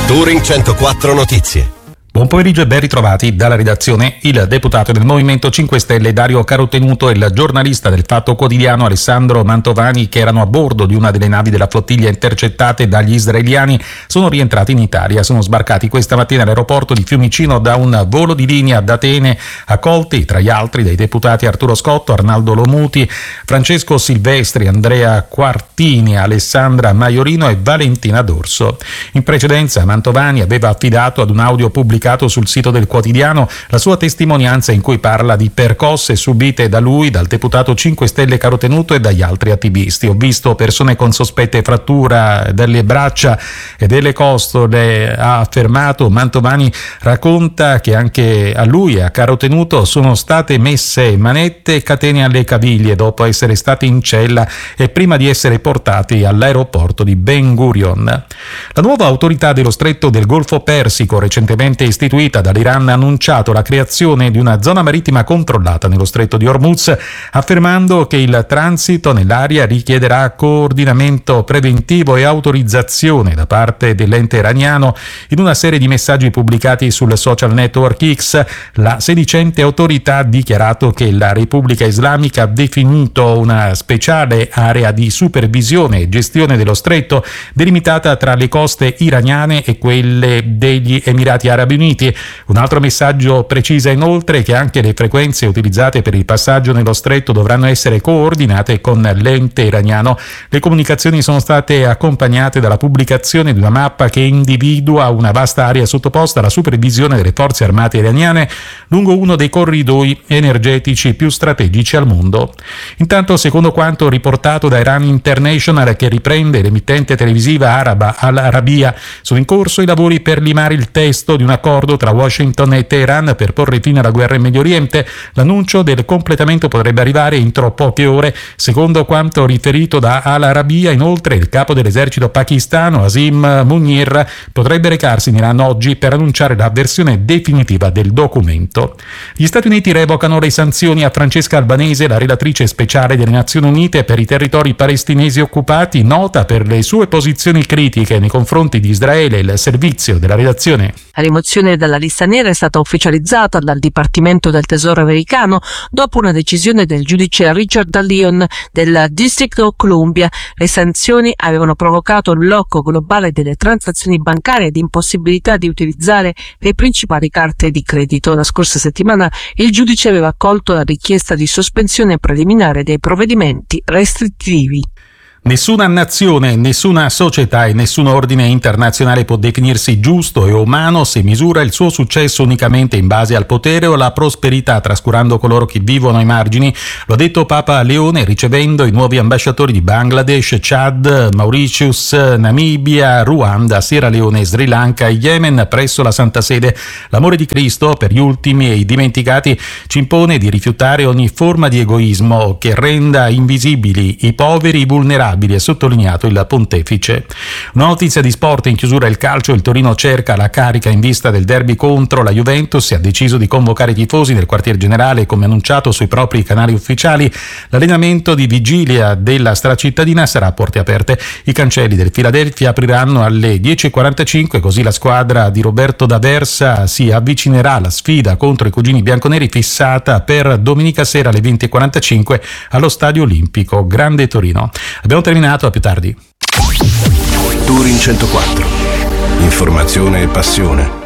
Touring 104 Notizie. Buon pomeriggio e ben ritrovati dalla redazione. Il deputato del Movimento 5 Stelle Dario Carotenuto e il giornalista del Fatto Quotidiano Alessandro Mantovani, che erano a bordo di una delle navi della flottiglia intercettate dagli israeliani, sono rientrati in Italia. Sono sbarcati questa mattina all'aeroporto di Fiumicino da un volo di linea da Atene, accolti tra gli altri dai deputati Arturo Scotto, Arnaldo Lomuti, Francesco Silvestri, Andrea Quartini, Alessandra Maiorino e Valentina D'Orso. In precedenza Mantovani aveva affidato ad un audio pubblicato sul sito del quotidiano la sua testimonianza in cui parla di percosse subite da lui, dal deputato 5 Stelle Carotenuto e dagli altri attivisti. Ho visto persone con sospette frattura delle braccia e delle costole, ha affermato. Mantovani racconta che anche a lui e a Carotenuto sono state messe manette e catene alle caviglie dopo essere stati in cella e prima di essere portati all'aeroporto di Ben Gurion. La nuova autorità dello Stretto del Golfo Persico, recentemente istituita dall'Iran, ha annunciato la creazione di una zona marittima controllata nello Stretto di Hormuz, affermando che il transito nell'area richiederà coordinamento preventivo e autorizzazione da parte dell'ente iraniano. In una serie di messaggi pubblicati sul social network X, la sedicente autorità ha dichiarato che la Repubblica Islamica ha definito una speciale area di supervisione e gestione dello stretto delimitata tra le coste iraniane e quelle degli Emirati Arabi Uniti. Un altro messaggio precisa inoltre che anche le frequenze utilizzate per il passaggio nello stretto dovranno essere coordinate con l'ente iraniano. Le comunicazioni sono state accompagnate dalla pubblicazione di una mappa che individua una vasta area sottoposta alla supervisione delle forze armate iraniane lungo uno dei corridoi energetici più strategici al mondo. Intanto, secondo quanto riportato da Iran International, che riprende l'emittente televisiva araba Al Arabiya, sono in corso i lavori per limare il testo di un accordo tra Washington e Teheran per porre fine alla guerra in Medio Oriente. L'annuncio del completamento potrebbe arrivare entro poche ore. Secondo quanto riferito da Al Arabiya, inoltre, il capo dell'esercito pakistano Asim Munir potrebbe recarsi in Iran oggi per annunciare la versione definitiva del documento. Gli Stati Uniti revocano le sanzioni a Francesca Albanese, la relatrice speciale delle Nazioni Unite per i territori palestinesi occupati, nota per le sue posizioni critiche nei confronti di Israele. Il servizio della redazione. La rimozione dalla lista nera è stata ufficializzata dal Dipartimento del Tesoro americano dopo una decisione del giudice Richard Leon del District of Columbia. Le sanzioni avevano provocato un blocco globale delle transazioni bancarie ed impossibilità di utilizzare le principali carte di credito. La scorsa settimana il giudice aveva accolto la richiesta di sospensione preliminare dei provvedimenti restrittivi. Nessuna nazione, nessuna società e nessun ordine internazionale può definirsi giusto e umano se misura il suo successo unicamente in base al potere o alla prosperità, trascurando coloro che vivono ai margini. Lo ha detto Papa Leone ricevendo i nuovi ambasciatori di Bangladesh, Chad, Mauritius, Namibia, Ruanda, Sierra Leone, Sri Lanka e Yemen presso la Santa Sede. L'amore di Cristo per gli ultimi e i dimenticati ci impone di rifiutare ogni forma di egoismo che renda invisibili i poveri, i vulnerabili, ha sottolineato il pontefice. Una notizia di sport in chiusura: il calcio. Il Torino cerca la carica in vista del derby contro la Juventus e ha deciso di convocare i tifosi nel quartier generale, come annunciato sui propri canali ufficiali. L'allenamento di vigilia della stracittadina sarà a porte aperte. I cancelli del Philadelphia apriranno alle 10:45, così la squadra di Roberto D'Aversa si avvicinerà alla sfida contro i cugini bianconeri, fissata per domenica sera alle 20:45 allo Stadio Olimpico Grande Torino. Abbiamo terminato, a più tardi. Touring 104. Informazione e passione.